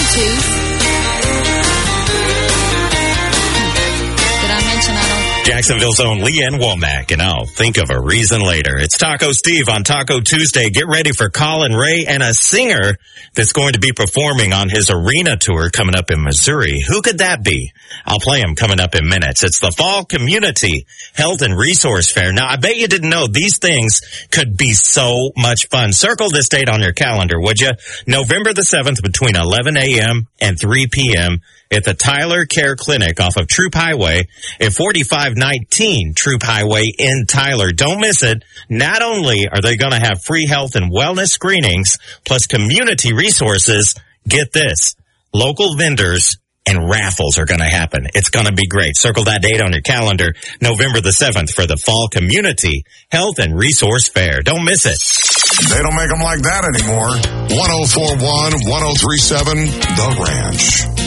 Tues. Did I mention I don't? Jacksonville's own Leanne Womack, and I'll think of a reason later. It's Taco Steve on Taco Tuesday. Get ready for Colin Ray and a singer that's going to be performing on his arena tour coming up in Missouri. Who could that be? I'll play him coming up in minutes. It's the Fall Community Health and Resource Fair. Now, I bet you didn't know these things could be so much fun. Circle this date on your calendar, would you? November the 7th between 11 a.m. and 3 p.m. at the Tyler Care Clinic off of Troop Highway at 4519 Troop Highway in Tyler. Don't miss it. Not only are they going to have free health and wellness screenings plus community resources, get this, local vendors and raffles are going to happen. It's going to be great. Circle that date on your calendar, November the 7th for the Fall Community Health and Resource Fair. Don't miss it. They don't make them like that anymore. 1041, 1037, The Ranch.